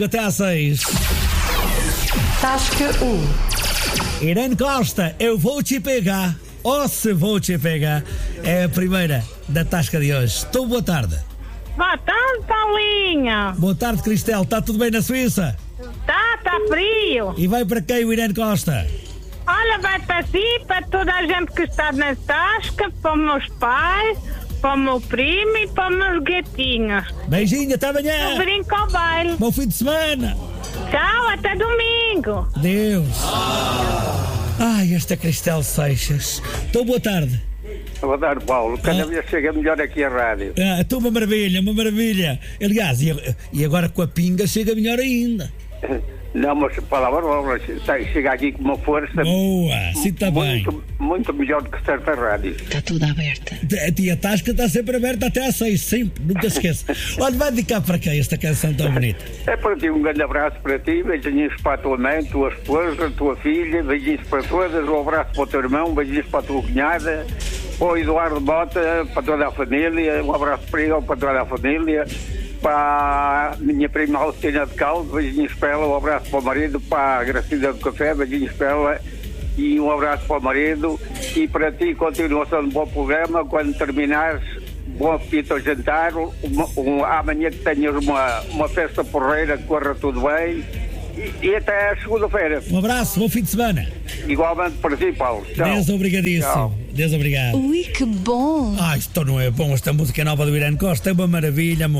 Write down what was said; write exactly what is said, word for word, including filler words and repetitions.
Até às seis. Tasca um. Irene Costa, eu vou te pegar. Ou se vou te pegar. É a primeira da Tasca de hoje. Estou boa tarde. Boa tarde, Paulinha. Boa tarde, Cristel. Está tudo bem na Suíça? Tá, tá frio. E vai para quem o Irene Costa? Olha, vai para si, para toda a gente que está na Tasca, para os meus pais, para o meu primo e para os meus gatinhos. Beijinho, até amanhã. Eu brinco ao baile. Bom fim de semana. Tchau, até domingo. Deus. Ai, esta Cristel Seixas. Estou boa tarde. Boa tarde, Paulo. Cada Ah. vez chega melhor aqui a rádio. Ah, estou uma maravilha, uma maravilha. Aliás, e, e agora com a pinga chega melhor ainda. Não, mas palavras boas. Chega aqui com uma força. Boa, sim, está bem. Muito, muito melhor do que certa rádio. Está tudo aberta. A tia Tasca está sempre aberta até às seis, sempre, nunca se esqueça. Olha, vai dedicar para quem esta canção tão bonita? É para ti, um grande abraço para ti, beijinhos para a tua mãe, tua esposa, tua filha, beijinhos para todas, um abraço para o teu irmão, beijinhos para a tua cunhada, para o Eduardo Bota, para toda a família, um abraço para ele, para toda a família, para a minha prima Alcina de Caldo, beijinhos para ela, um abraço para o marido, para a Gracida do Café, beijinhos para ela e um abraço para o marido e para ti, continuação de bom programa, quando terminares, bom apetite ao jantar, uma, um, amanhã que tenhas uma, uma festa porreira, que corra tudo bem e, e até segunda-feira. Um abraço, bom fim de semana. Igualmente para ti, Paulo. Tchau. Deus obrigadíssimo. Tchau. Deus obrigado. Ui, que bom. Ah, isto não é bom, esta música nova do Irene Costa é uma maravilha.